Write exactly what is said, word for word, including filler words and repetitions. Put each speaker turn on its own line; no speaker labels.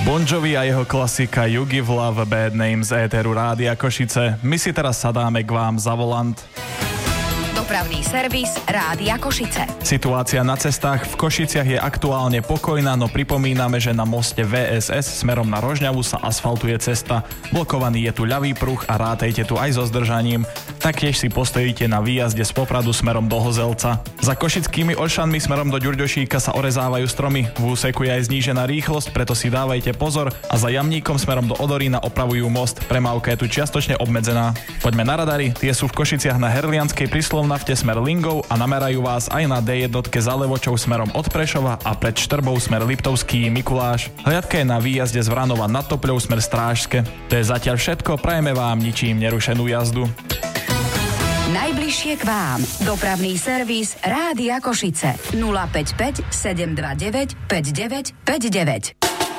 Bon Jovi a jeho klasika You Give Love Bad Name z éteru Rádia Košice. My si teraz sadáme k vám za volant.
Dopravný servis Rádia Košice.
Situácia na cestách v Košiciach je aktuálne pokojná, no pripomíname, že na moste vé es es smerom na Rožňavu sa asfaltuje cesta. Blokovaný je tu ľavý pruh a rátejte tu aj so zdržaním. Taktiež si postojíte na výjazde z Popradu smerom do Hozelca. Za košickými Olšanmi smerom do Ďurďošíka sa orezávajú stromy. V úseku je aj znížená rýchlosť, preto si dávajte pozor a za Jamníkom smerom do Odorína opravujú most. Premávka je tu čiastočne obmedzená. Poďme na radary, tie sú v Košiciach na Herlianskej pri Slovnafte smer Lingov a namerajú vás aj na dé jedna za Levočou smerom od Prešova a pred Štrbou smer Liptovský Mikuláš. Hliadka je na výjazde z Vranova nad Topľou smer Strážske. To je zatiaľ všetko, prajeme vám ničím nerušenú jazdu.
Najbližšie k vám. Dopravný servis Rádia Košice. nula päť päť sedem dva deväť päť deväť päť deväť.